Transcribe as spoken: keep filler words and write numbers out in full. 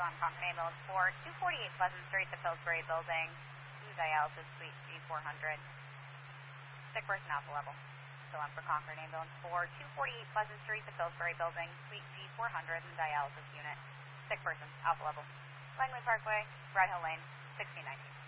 still on Concord Ambulance for two forty-eight Pleasant Street, the Pillsbury Building, two dialysis suite G four hundred. Sick person alpha level. Still on for Concord Ambulance for two forty-eight Pleasant Street, the Pillsbury Building, suite G four hundred, and dialysis unit. Sick person alpha level. Langley Parkway, Brad Hill Lane, sixteen nineteen.